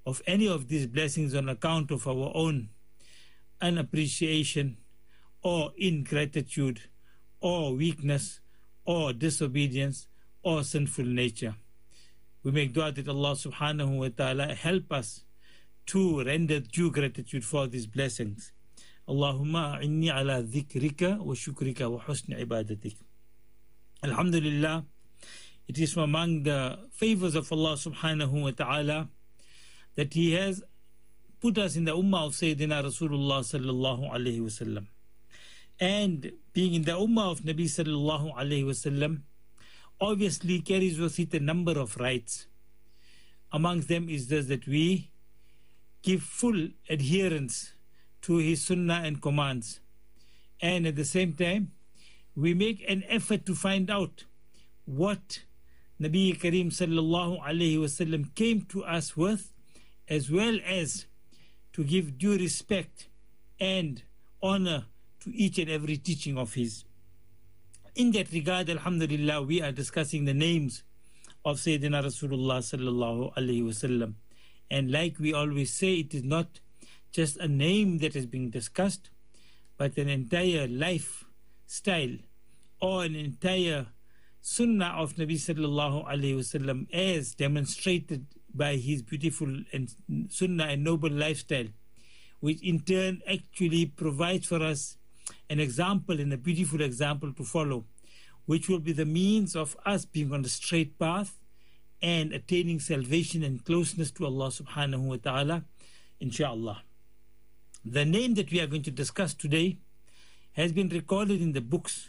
of any of these blessings on account of our own unappreciation or ingratitude or weakness or disobedience or sinful nature. We make dua that Allah subhanahu wa ta'ala help us to render due gratitude for these blessings. Allahumma inni ala dhikrika wa shukrika wa husni ibadatik. Alhamdulillah, it is from among the favors of Allah subhanahu wa ta'ala that He has put us in the ummah of Sayyidina Rasulullah sallallahu alayhi wa sallam. And being in the ummah of Nabi sallallahu alayhi wa sallam obviously carries with it a number of rights. Amongst them is this, that we give full adherence to his sunnah and commands, and at the same time we make an effort to find out what Nabi Kareem sallallahu alayhi wasallam came to us with, as well as to give due respect and honor to each and every teaching of his. In that regard, alhamdulillah, we are discussing the names of Sayyidina Rasulullah sallallahu alayhi wasallam. And like we always say, it is not just a name that is being discussed, but an entire lifestyle or an entire sunnah of Nabi sallallahu alayhi wasallam, as demonstrated by his beautiful and sunnah and noble lifestyle, which in turn actually provides for us an example and a beautiful example to follow, which will be the means of us being on the straight path and attaining salvation and closeness to Allah subhanahu wa ta'ala, inshaAllah. The name that we are going to discuss today has been recorded in the books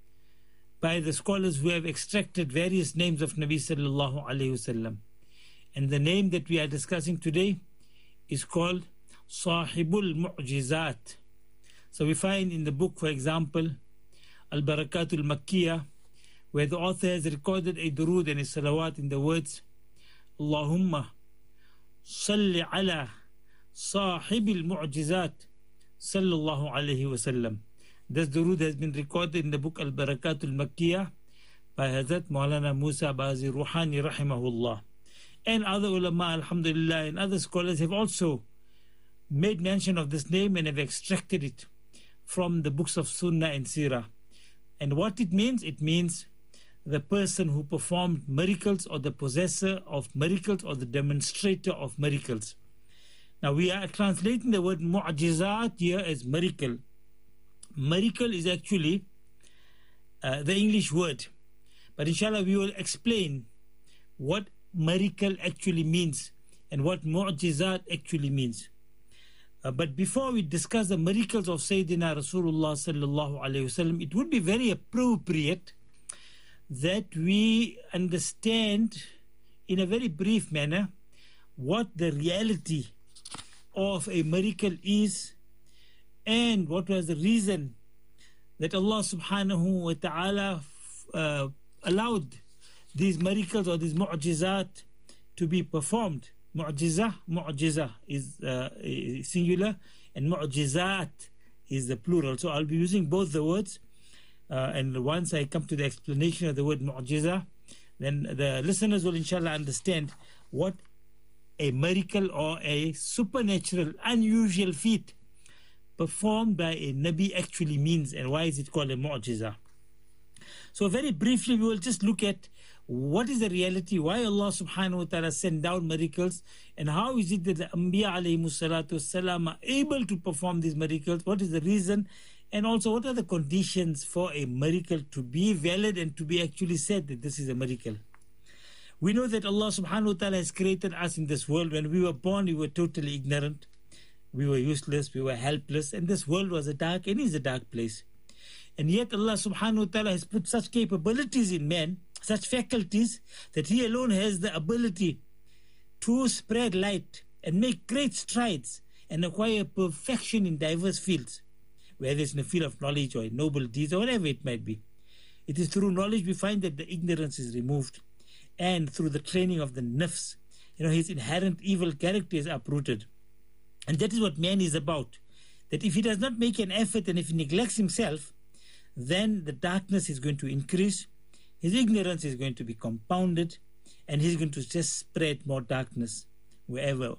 by the scholars who have extracted various names of Nabi sallallahu alayhi wasallam. And the name that we are discussing today is called Sahibul Mu'jizat. So we find in the book, for example, Al-Barakatul Makkiyah, where the author has recorded a durood and a salawat in the words, Allahumma salli ala sahibil mu'jizat sallallahu alayhi wasallam. This durood has been recorded in the book Al-Barakatul Makkiyah by Hazrat Maulana Musa Bazi Ruhani rahimahullah. And other ulama, alhamdulillah, and other scholars have also made mention of this name and have extracted it from the books of Sunnah and Sirah. And what it means the person who performed miracles, or the possessor of miracles, or the demonstrator of miracles. Now we are translating the word mu'jizat here as miracle. Miracle is actually the English word, but inshallah we will explain what miracle actually means and what mu'jizat actually means. But before we discuss the miracles of Sayyidina Rasulullah sallallahu alayhi wasallam, it would be very appropriate that we understand in a very brief manner what the reality of a miracle is, and what was the reason that Allah subhanahu wa ta'ala allowed these miracles or these mu'jizat to be performed. Mu'jiza is singular, and mu'jizat is the plural. So I'll be using both the words, and once I come to the explanation of the word mu'jiza, then the listeners will inshallah understand what a miracle or a supernatural, unusual feat performed by a Nabi actually means, and why is it called a mu'jiza. So very briefly we will just look at what is the reality, why Allah subhanahu wa ta'ala sent down miracles, and how is it that the Anbiya alayhimu salatu wassalam are able to perform these miracles, what is the reason, and also what are the conditions for a miracle to be valid and to be actually said that this is a miracle. We know that Allah subhanahu wa ta'ala has created us in this world. When we were born, we were totally ignorant, we were useless, we were helpless, and this world was a dark and is a dark place. And yet Allah subhanahu wa ta'ala has put such capabilities in man, such faculties, that he alone has the ability to spread light and make great strides and acquire perfection in diverse fields, whether it's in the field of knowledge or in noble deeds or whatever it might be. It is through knowledge we find that the ignorance is removed, and through the training of the nafs, his inherent evil character is uprooted. And that is what man is about, that if he does not make an effort and if he neglects himself, then the darkness is going to increase, his ignorance is going to be compounded, and he's going to just spread more darkness wherever